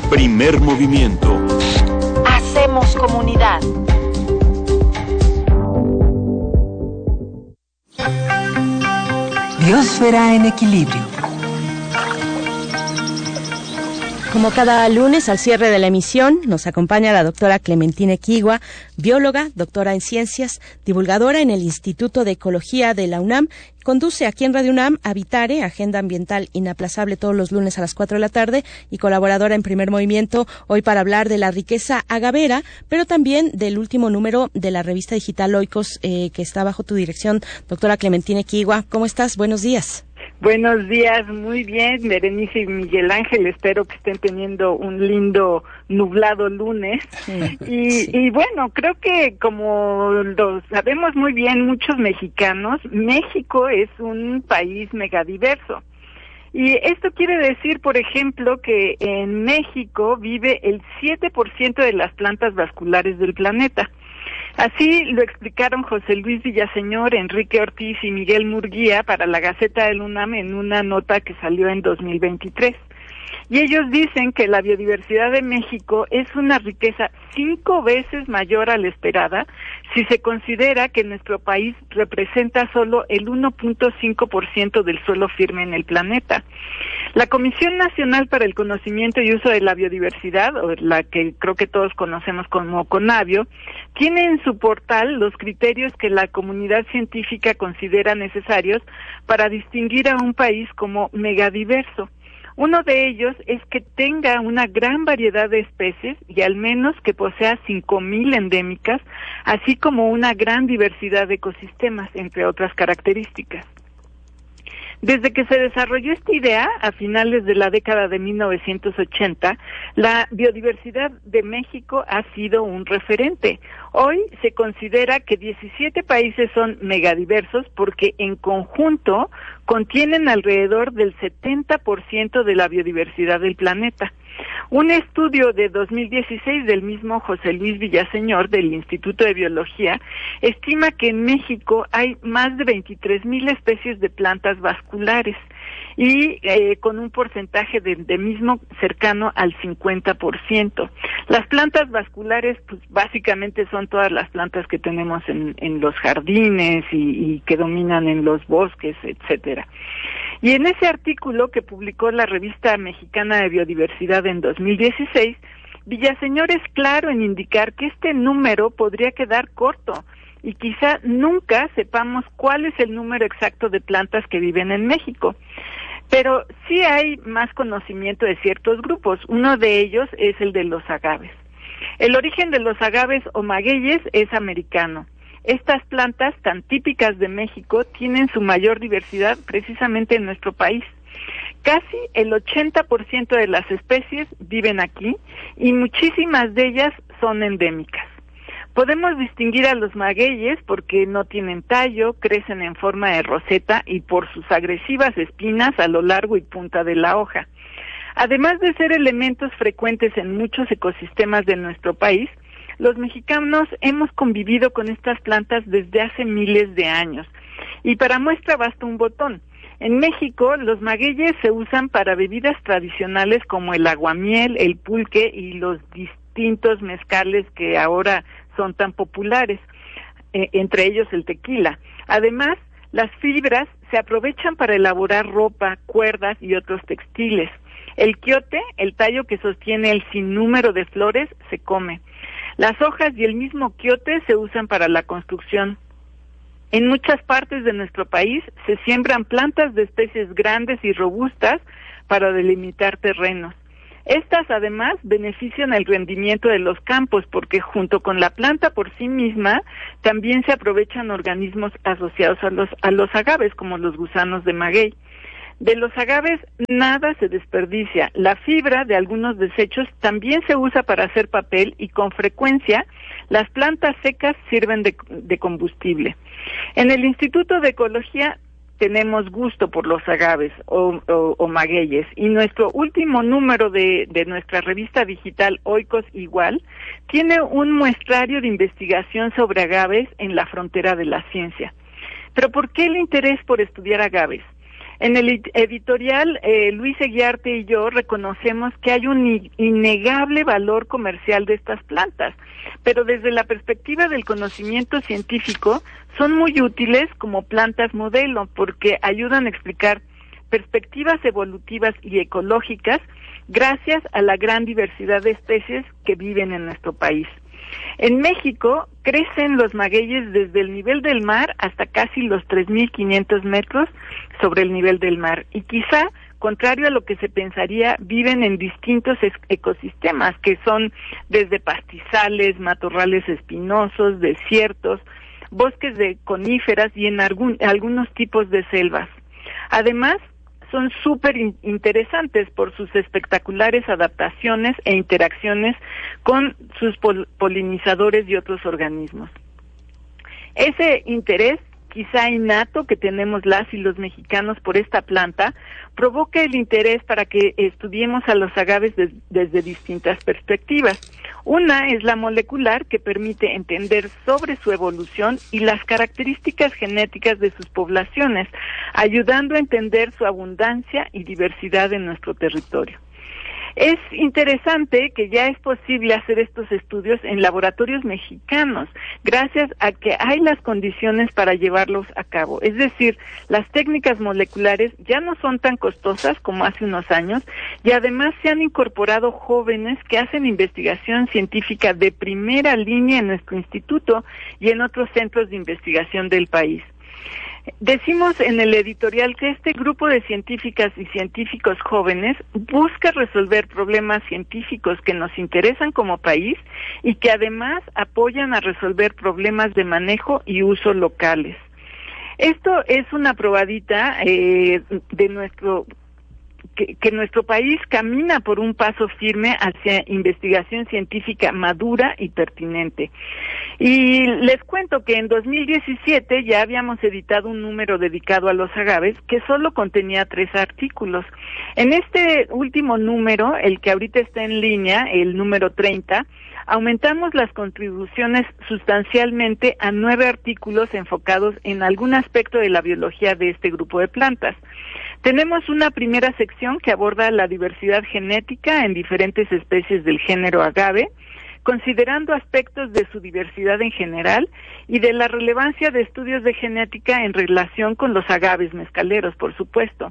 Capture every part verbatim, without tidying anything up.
Primer movimiento. Hacemos comunidad. Biosfera en equilibrio. Como cada lunes, al cierre de la emisión, nos acompaña la doctora Clementina Equigua, bióloga, doctora en ciencias, divulgadora en el Instituto de Ecología de la UNAM. Conduce aquí en Radio UNAM Habitare, Agenda Ambiental Inaplazable, todos los lunes a las cuatro de la tarde, y colaboradora en Primer Movimiento, hoy para hablar de la riqueza agavera, pero también del último número de la revista digital Oikos, eh, que está bajo tu dirección, doctora Clementina Equigua. ¿Cómo estás? Buenos días. Buenos días, muy bien, Berenice y Miguel Ángel, espero que estén teniendo un lindo nublado lunes. Sí, y, sí. y bueno, creo que como lo sabemos muy bien muchos mexicanos, México es un país megadiverso. Y esto quiere decir, por ejemplo, que en México vive el siete por ciento de las plantas vasculares del planeta. Así lo explicaron José Luis Villaseñor, Enrique Ortiz y Miguel Murguía para la Gaceta del UNAM en una nota que salió en dos mil veintitrés. Y ellos dicen que la biodiversidad de México es una riqueza cinco veces mayor a la esperada si se considera que nuestro país representa solo el uno punto cinco por ciento del suelo firme en el planeta. La Comisión Nacional para el Conocimiento y Uso de la Biodiversidad, o la que creo que todos conocemos como CONABIO, tiene en su portal los criterios que la comunidad científica considera necesarios para distinguir a un país como megadiverso. Uno de ellos es que tenga una gran variedad de especies y al menos que posea cinco mil endémicas, así como una gran diversidad de ecosistemas, entre otras características. Desde que se desarrolló esta idea, a finales de la década de mil novecientos ochenta, la biodiversidad de México ha sido un referente. Hoy se considera que diecisiete países son megadiversos porque en conjunto contienen alrededor del setenta por ciento de la biodiversidad del planeta. Un estudio de dos mil dieciséis del mismo José Luis Villaseñor del Instituto de Biología estima que en México hay más de veintitrés mil especies de plantas vasculares y eh, con un porcentaje de endemismo cercano al cincuenta por ciento. Las plantas vasculares, pues básicamente son todas las plantas que tenemos en, en los jardines y, y que dominan en los bosques, etcétera. Y en ese artículo que publicó la Revista Mexicana de Biodiversidad en dos mil dieciséis, Villaseñor es claro en indicar que este número podría quedar corto y quizá nunca sepamos cuál es el número exacto de plantas que viven en México. Pero sí hay más conocimiento de ciertos grupos. Uno de ellos es el de los agaves. El origen de los agaves o magueyes es americano. Estas plantas tan típicas de México tienen su mayor diversidad precisamente en nuestro país. Casi el ochenta por ciento de las especies viven aquí y muchísimas de ellas son endémicas. Podemos distinguir a los magueyes porque no tienen tallo, crecen en forma de roseta y por sus agresivas espinas a lo largo y punta de la hoja. Además de ser elementos frecuentes en muchos ecosistemas de nuestro país, los mexicanos hemos convivido con estas plantas desde hace miles de años. Y para muestra basta un botón. En México, los magueyes se usan para bebidas tradicionales como el aguamiel, el pulque y los distintos mezcales que ahora son tan populares, eh, entre ellos el tequila. Además, las fibras se aprovechan para elaborar ropa, cuerdas y otros textiles. El quiote, el tallo que sostiene el sinnúmero de flores, se come. Las hojas y el mismo quiote se usan para la construcción. En muchas partes de nuestro país se siembran plantas de especies grandes y robustas para delimitar terrenos. Estas, además, benefician el rendimiento de los campos porque junto con la planta por sí misma también se aprovechan organismos asociados a los, a los agaves, como los gusanos de maguey. De los agaves nada se desperdicia. La fibra de algunos desechos también se usa para hacer papel y con frecuencia las plantas secas sirven de, de combustible. En el Instituto de Ecología tenemos gusto por los agaves o, o, o magueyes y nuestro último número de, de nuestra revista digital Oikos Igual tiene un muestrario de investigación sobre agaves en la frontera de la ciencia. ¿Pero por qué el interés por estudiar agaves? En el editorial, eh, Luis Eguiarte y yo reconocemos que hay un innegable valor comercial de estas plantas, pero desde la perspectiva del conocimiento científico son muy útiles como plantas modelo porque ayudan a explicar perspectivas evolutivas y ecológicas gracias a la gran diversidad de especies que viven en nuestro país. En México crecen los magueyes desde el nivel del mar hasta casi los tres mil quinientos metros sobre el nivel del mar y quizá, contrario a lo que se pensaría, viven en distintos ecosistemas que son desde pastizales, matorrales espinosos, desiertos, bosques de coníferas y en algún, algunos tipos de selvas. Además, son súper interesantes por sus espectaculares adaptaciones e interacciones con sus pol- polinizadores y otros organismos. Ese interés, quizá innato, que tenemos las y los mexicanos por esta planta, provoca el interés para que estudiemos a los agaves des- desde distintas perspectivas. Una es la molecular, que permite entender sobre su evolución y las características genéticas de sus poblaciones, ayudando a entender su abundancia y diversidad en nuestro territorio. Es interesante que ya es posible hacer estos estudios en laboratorios mexicanos, gracias a que hay las condiciones para llevarlos a cabo. Es decir, las técnicas moleculares ya no son tan costosas como hace unos años y además se han incorporado jóvenes que hacen investigación científica de primera línea en nuestro instituto y en otros centros de investigación del país. Decimos en el editorial que este grupo de científicas y científicos jóvenes busca resolver problemas científicos que nos interesan como país y que además apoyan a resolver problemas de manejo y uso locales. Esto es una probadita eh, de nuestro que, que nuestro país camina por un paso firme hacia investigación científica madura y pertinente. Y les cuento que en dos mil diecisiete ya habíamos editado un número dedicado a los agaves que solo contenía tres artículos. En este último número, el que ahorita está en línea, el número treinta, aumentamos las contribuciones sustancialmente a nueve artículos enfocados en algún aspecto de la biología de este grupo de plantas. Tenemos una primera sección que aborda la diversidad genética en diferentes especies del género agave, considerando aspectos de su diversidad en general y de la relevancia de estudios de genética en relación con los agaves mezcaleros, por supuesto.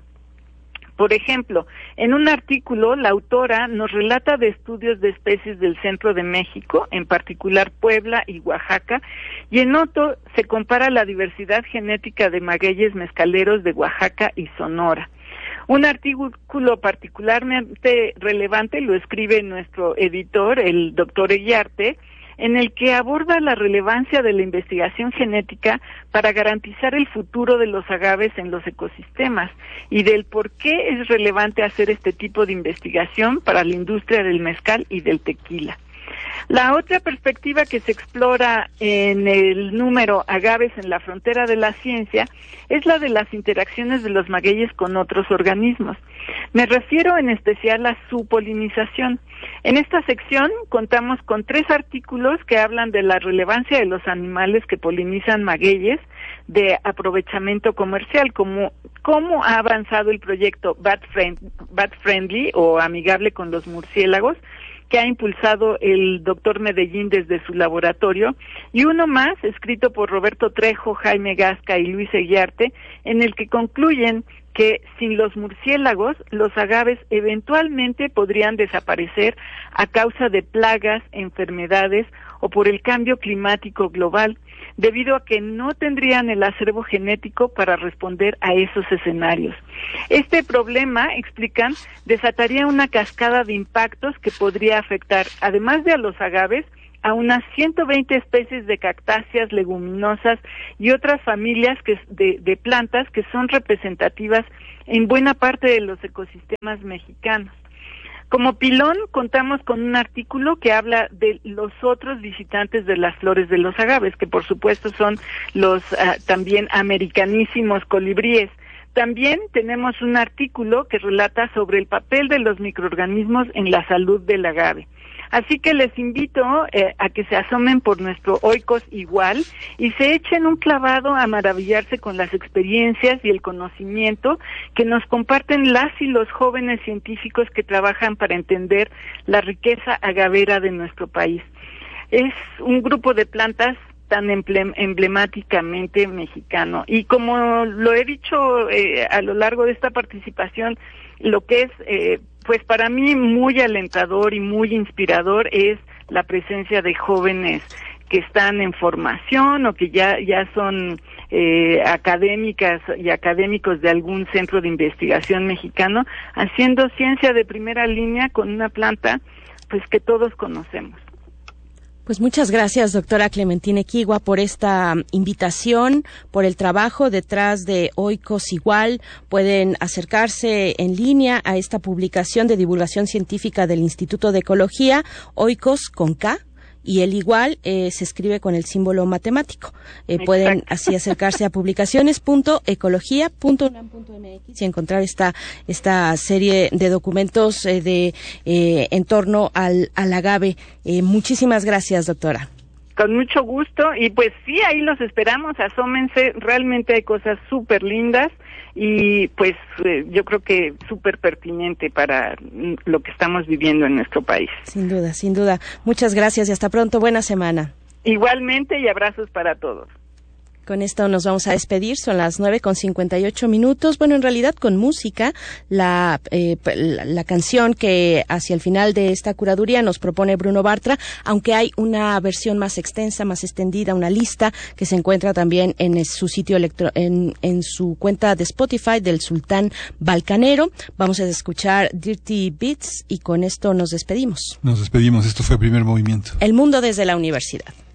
Por ejemplo, en un artículo, la autora nos relata de estudios de especies del centro de México, en particular Puebla y Oaxaca, y en otro se compara la diversidad genética de magueyes mezcaleros de Oaxaca y Sonora. Un artículo particularmente relevante lo escribe nuestro editor, el doctor Eguiarte, en el que aborda la relevancia de la investigación genética para garantizar el futuro de los agaves en los ecosistemas y del por qué es relevante hacer este tipo de investigación para la industria del mezcal y del tequila. La otra perspectiva que se explora en el número Agaves en la frontera de la ciencia es la de las interacciones de los magueyes con otros organismos. Me refiero en especial a su polinización. En esta sección contamos con tres artículos que hablan de la relevancia de los animales que polinizan magueyes, de aprovechamiento comercial, como cómo ha avanzado el proyecto Bat, Friend, Bat Friendly o amigable con los murciélagos, que ha impulsado el doctor Medellín desde su laboratorio, y uno más, escrito por Roberto Trejo, Jaime Gasca y Luis Eguiarte, en el que concluyen que sin los murciélagos, los agaves eventualmente podrían desaparecer a causa de plagas, enfermedades o por el cambio climático global, debido a que no tendrían el acervo genético para responder a esos escenarios. Este problema, explican, desataría una cascada de impactos que podría afectar, además de a los agaves, a unas ciento veinte especies de cactáceas, leguminosas y otras familias que, de, de plantas que son representativas en buena parte de los ecosistemas mexicanos. Como pilón, contamos con un artículo que habla de los otros visitantes de las flores de los agaves, que por supuesto son los uh, también americanísimos colibríes. También tenemos un artículo que relata sobre el papel de los microorganismos en la salud del agave. Así que les invito eh, a que se asomen por nuestro Oikos Igual y se echen un clavado a maravillarse con las experiencias y el conocimiento que nos comparten las y los jóvenes científicos que trabajan para entender la riqueza agavera de nuestro país. Es un grupo de plantas tan emblemáticamente mexicano. Y como lo he dicho eh, a lo largo de esta participación, lo que es, eh, pues para mí, muy alentador y muy inspirador es la presencia de jóvenes que están en formación o que ya, ya son eh, académicas y académicos de algún centro de investigación mexicano, haciendo ciencia de primera línea con una planta pues que todos conocemos. Pues muchas gracias, doctora Clementina Equigua, por esta invitación, por el trabajo detrás de Oikos Igual. Pueden acercarse en línea a esta publicación de divulgación científica del Instituto de Ecología, Oikos con K, y el igual eh, se escribe con el símbolo matemático. Eh, pueden así acercarse a publicaciones punto ecología punto unam punto m x y encontrar esta esta serie de documentos eh, de eh, en torno al, al agave. Eh, muchísimas gracias, doctora. Con mucho gusto, y pues sí, ahí los esperamos, asómense, realmente hay cosas súper lindas y pues eh, yo creo que súper pertinente para lo que estamos viviendo en nuestro país. Sin duda, sin duda. Muchas gracias y hasta pronto, buena semana. Igualmente, y abrazos para todos. Con esto nos vamos a despedir, son las nueve con cincuenta y ocho minutos. Bueno, en realidad con música, la, eh, la, la canción que hacia el final de esta curaduría nos propone Bruno Bartra, aunque hay una versión más extensa, más extendida, una lista que se encuentra también en su sitio electro, en, en su cuenta de Spotify del Sultán Balcanero. Vamos a escuchar Dirty Beats y con esto nos despedimos. Nos despedimos, esto fue Primer Movimiento. El mundo desde la universidad.